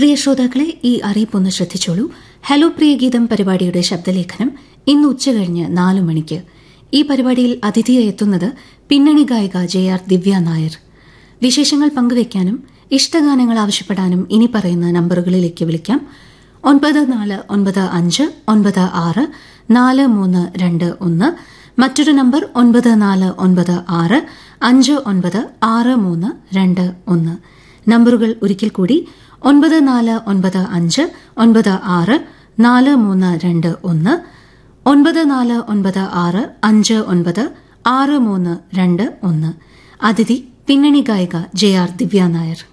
പ്രിയ ശ്രോതാക്കളെ, ഈ അറിയിപ്പൊന്ന് ശ്രദ്ധിച്ചോളൂ. ഹലോ പ്രിയ ഗീതം പരിപാടിയുടെ ശബ്ദലേഖനം ഇന്ന് ഉച്ചകഴിഞ്ഞ് 4 മണിക്ക്. ഈ പരിപാടിയിൽ അതിഥിയായി എത്തുന്നത് പിന്നണി ഗായിക JR ദിവ്യ നായർ. വിശേഷങ്ങൾ പങ്കുവയ്ക്കാനും ഇഷ്ടഗാനങ്ങൾ ആവശ്യപ്പെടാനും ഇനി പറയുന്ന നമ്പറുകളിലേക്ക് വിളിക്കാം. 9496964321. മറ്റൊരു നമ്പർ 9496596321. നമ്പറുകൾ ഒരിക്കൽ കൂടി 9495964321, 9496596321. അതിഥി പിന്നണി ഗായിക JR ദിവ്യ നായർ.